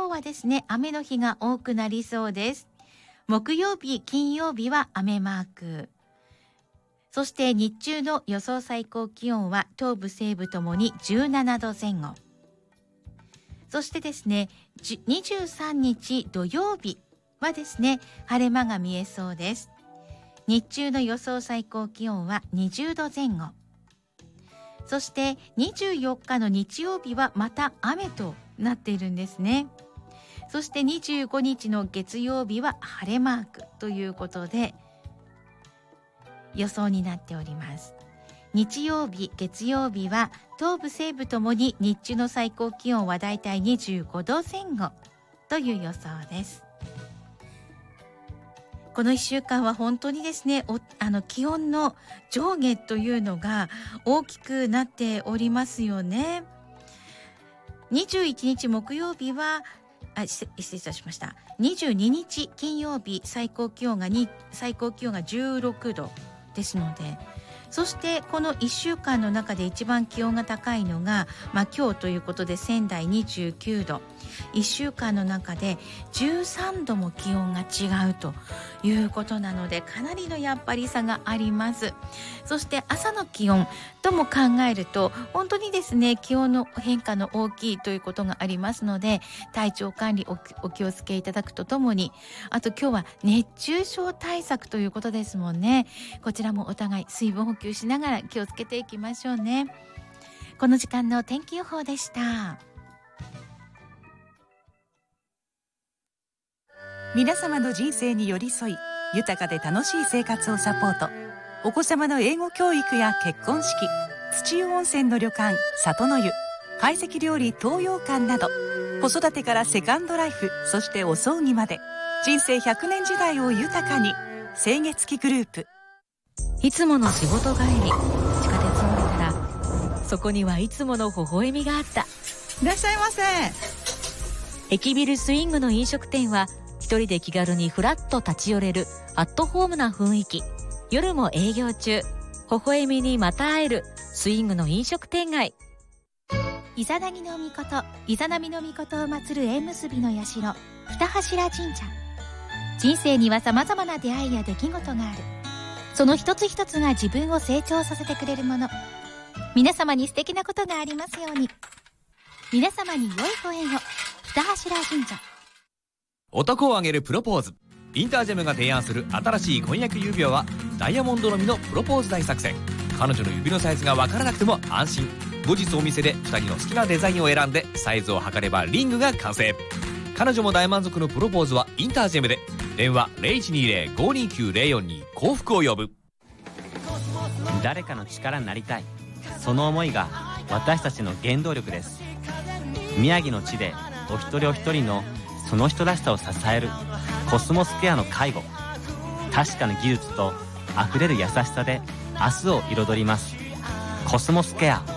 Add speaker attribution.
Speaker 1: 方はですね、雨の日が多くなりそうです。木曜日、金曜日は雨マーク。そして日中の予想最高気温は東部西部ともに17度前後。そしてですね、23日土曜日はですね、晴れ間が見えそうです。日中の予想最高気温は20度前後。そして24日の日曜日はまた雨となっているんですね。そして25日の月曜日は晴れマークということで予想になっております。日曜日、月曜日は東部西部ともに日中の最高気温はだいたい25度前後という予想です。この1週間は本当にですね、気温の上下というのが大きくなっておりますよね。21日木曜日は失礼いたしました。22日金曜日最高気温が16度ですので、そしてこの1週間の中で一番気温が高いのが、今日ということで仙台29度、1週間の中で13度も気温が違うということなので、かなりのやっぱり差があります。そして朝の気温とも考えると本当にですね、気温の変化の大きいということがありますので、体調管理お気をつけいただくとともに、あと今日は熱中症対策ということですもんね。こちらもお互い水分補給しながら気をつけていきましょうね。この時間の天気予報でした。
Speaker 2: 皆様の人生に寄り添い、豊かで楽しい生活をサポート。お子様の英語教育や結婚式、土湯温泉の旅館里の湯、懐石料理東洋館など、子育てからセカンドライフ、そしてお葬儀まで、人生100年時代を豊かに。清月記グループ。
Speaker 3: いつもの仕事帰り、地下鉄を降りたらそこにはいつもの微笑みがあった。
Speaker 4: いらっしゃいませ。
Speaker 3: 駅ビルスイングの飲食店は一人で気軽にフラッと立ち寄れるアットホームな雰囲気。夜も営業中。微笑みにまた会えるスイングの飲食店街。
Speaker 1: イザナギの御事、イザナミの御事を祀る縁結びの社、北柱神社。人生には様々な出会いや出来事がある。その一つ一つが自分を成長させてくれるもの。皆様に素敵なことがありますように。皆様に良いご縁を。北柱神社。
Speaker 5: 男を挙げるプロポーズ。インタージェムが提案する新しい婚約指輪はダイヤモンドのみのプロポーズ大作戦。彼女の指のサイズが分からなくても安心。後日お店で2人の好きなデザインを選んでサイズを測ればリングが完成。彼女も大満足のプロポーズはインタージェムで。電話 0120-529-042 幸福を呼ぶ。
Speaker 6: 誰かの力になりたい、その思いが私たちの原動力です。宮城の地でお一人お一人のその人らしさを支えるコスモスケアの介護。確かな技術とあふれる優しさで明日を彩ります。コスモスケア。